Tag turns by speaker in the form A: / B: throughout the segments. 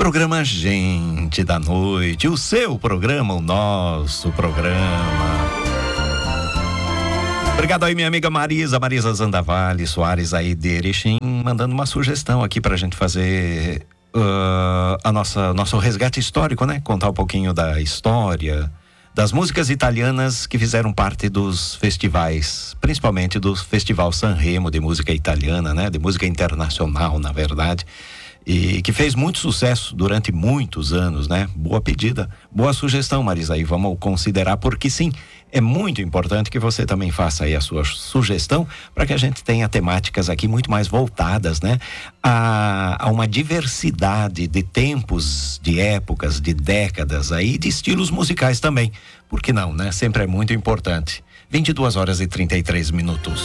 A: Programa Gente da Noite, o seu programa, o nosso programa. Obrigado aí, minha amiga Marisa Zandavalli Soares aí de Erechim, mandando uma sugestão aqui pra gente fazer nosso resgate histórico, né? Contar um pouquinho da história das músicas italianas que fizeram parte dos festivais, principalmente do Festival Sanremo de música italiana, né? De música internacional, na verdade. E que fez muito sucesso durante muitos anos, né? Boa pedida, boa sugestão, Marisa, aí vamos considerar, porque sim, é muito importante que você também faça aí a sua sugestão para que a gente tenha temáticas aqui muito mais voltadas, né? A uma diversidade de tempos, de épocas, de décadas aí, de estilos musicais também. Por que não, né? Sempre é muito importante. 22h33.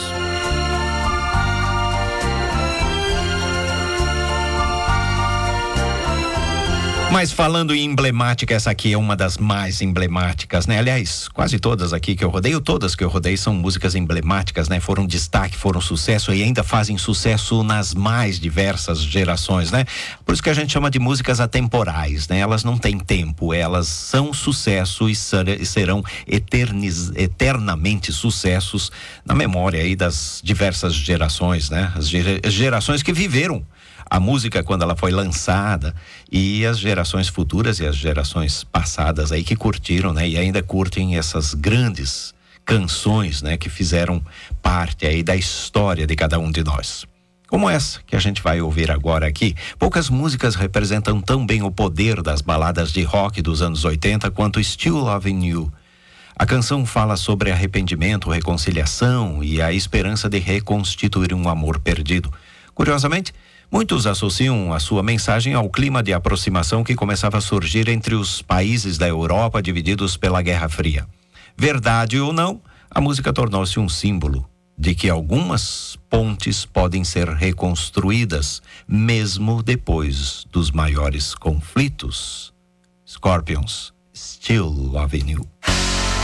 A: Mas falando em emblemática, essa aqui é uma das mais emblemáticas, né? Aliás, quase todas aqui que eu rodei, todas que eu rodei são músicas emblemáticas, né? Foram destaque, foram sucesso e ainda fazem sucesso nas mais diversas gerações, né? Por isso que a gente chama de músicas atemporais, né? Elas não têm tempo, elas são sucesso e serão eternamente sucessos na memória aí das diversas gerações, né? As gerações que viveram a música quando ela foi lançada e as gerações futuras e as gerações passadas aí que curtiram, né? E ainda curtem essas grandes canções, né? Que fizeram parte aí da história de cada um de nós. Como essa que a gente vai ouvir agora aqui. Poucas músicas representam tão bem o poder das baladas de rock dos anos 80 quanto Still Loving You. A canção fala sobre arrependimento, reconciliação e a esperança de reconstituir um amor perdido. Curiosamente, muitos associam a sua mensagem ao clima de aproximação que começava a surgir entre os países da Europa divididos pela Guerra Fria. Verdade ou não, a música tornou-se um símbolo de que algumas pontes podem ser reconstruídas, mesmo depois dos maiores conflitos. Scorpions, Still Loving You.